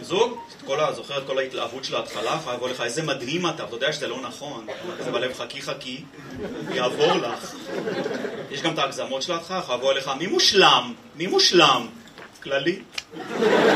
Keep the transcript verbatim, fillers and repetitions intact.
זוג, כל ה... זוכר את כל ההתלהבות של ההתחלה, יכולה לבוא לך, איזה מדהים אתה, אתה יודע שזה לא נכון, זה בלב חכי חכי, יעבור לך. יש גם את ההגזמות של ההתחלה, יכולה לבוא לך, מי מושלם? מי מושלם? כללי.